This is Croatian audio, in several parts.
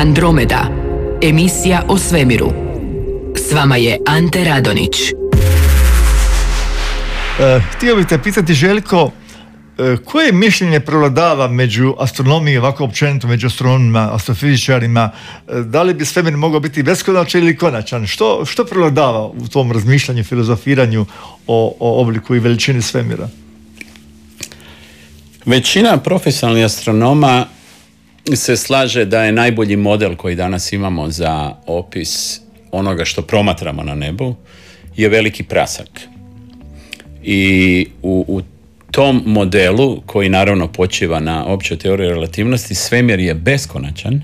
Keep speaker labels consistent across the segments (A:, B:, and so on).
A: Andromeda, emisija o svemiru. S vama je Ante Radonić.
B: Htio bih te pitati, Željko, koje mišljenje prevladava među astronomijom, ovako općenito među astronomima, astrofizičarima, da li bi svemir mogao biti beskonačan ili konačan? Što prevladava u tom razmišljanju, filozofiranju o obliku i veličini svemira?
C: Većina profesionalnih astronoma se slaže da je najbolji model koji danas imamo za opis onoga što promatramo na nebu je veliki prasak. I u tom modelu, koji naravno počiva na općoj teoriji relativnosti, svemir je beskonačan,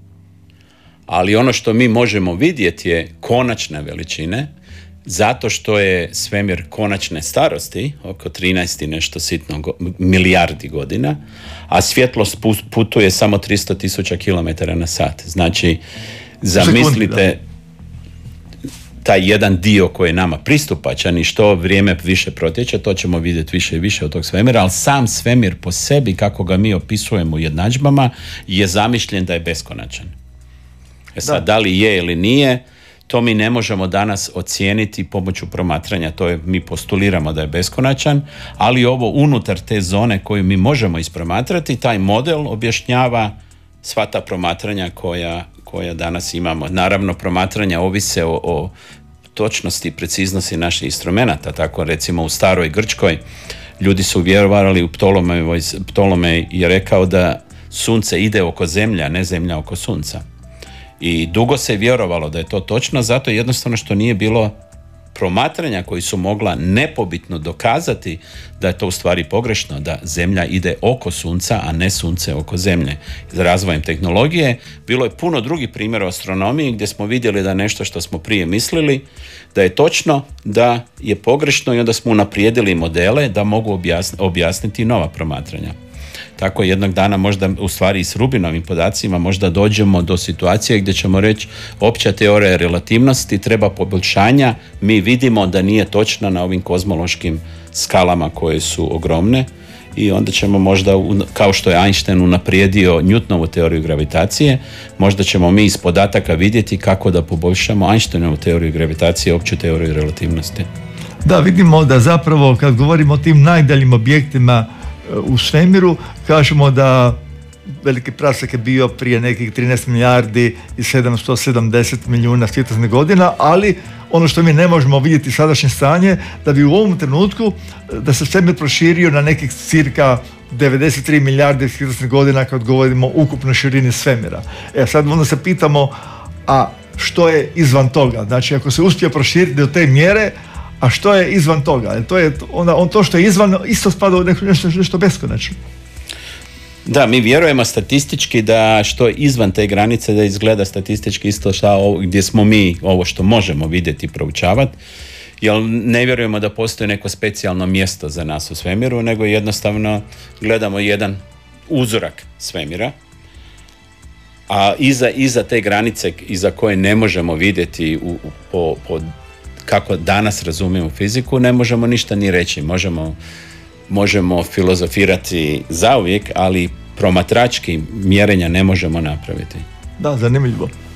C: ali ono što mi možemo vidjeti je konačne veličine, zato što je svemir konačne starosti, oko 13 i nešto sitno milijardi godina, a svjetlost putuje samo 300.000 km na sat. Znači, zamislite taj jedan dio koji je nama pristupačan i što vrijeme više protječe, to ćemo vidjeti više i više od tog svemira, ali sam svemir po sebi, kako ga mi opisujemo u jednadžbama, je zamišljen da je beskonačan. Da li je ili nije, to mi ne možemo danas ocijeniti pomoću promatranja, mi postuliramo da je beskonačan, ali ovo unutar te zone koju mi možemo ispromatrati, taj model objašnjava sva ta promatranja koja danas imamo. Naravno, promatranja ovise o točnosti i preciznosti naših instrumenata. Tako, recimo, u staroj Grčkoj ljudi su vjerovali u Ptolomej je rekao da sunce ide oko zemlje, a ne zemlja oko sunca. I dugo se vjerovalo da je to točno, zato jednostavno što nije bilo promatranja koji su mogla nepobitno dokazati da je to u stvari pogrešno, da zemlja ide oko sunca, a ne sunce oko zemlje. S razvojem tehnologije bilo je puno drugih primjera u astronomiji gdje smo vidjeli da nešto što smo prije mislili da je točno, da je pogrešno, i onda smo unaprijedili modele da mogu objasniti nova promatranja. Tako jednog dana možda, u stvari i s Rubinovim podacima, možda dođemo do situacije gdje ćemo reći opća teorija relativnosti treba poboljšanja, mi vidimo da nije točna na ovim kozmološkim skalama koje su ogromne, i onda ćemo možda, kao što je Einstein unaprijedio Newtonovu teoriju gravitacije, možda ćemo mi iz podataka vidjeti kako da poboljšamo Einsteinovu teoriju gravitacije, opću teoriju relativnosti.
B: Da, vidimo da zapravo kad govorimo o tim najdaljim objektima u svemiru, kažemo da veliki prasak je bio prije nekih 13 milijardi i 770 milijuna svjetlosnih godina, ali ono što mi ne možemo vidjeti sadašnje stanje, da bi u ovom trenutku da se svemir proširio na nekih cirka 93 milijarde svjetlosnih godina kad govorimo o ukupnoj širini svemira. Sad onda se pitamo, a što je izvan toga? Znači, ako se uspije proširiti do te mjere, a što je izvan toga? To što je izvan isto spada u nešto beskonačno.
C: Da, mi vjerujemo statistički da što je izvan te granice da izgleda statistički isto gdje smo mi ovo što možemo vidjeti i proučavati, jer ne vjerujemo da postoji neko specijalno mjesto za nas u svemiru, nego jednostavno gledamo jedan uzorak svemira, a iza te granice iza koje ne možemo vidjeti po kako danas razumijemo fiziku, ne možemo ništa ni reći. Možemo filozofirati zauvijek, ali promatrački mjerenja ne možemo napraviti.
B: Da, zanimljivo.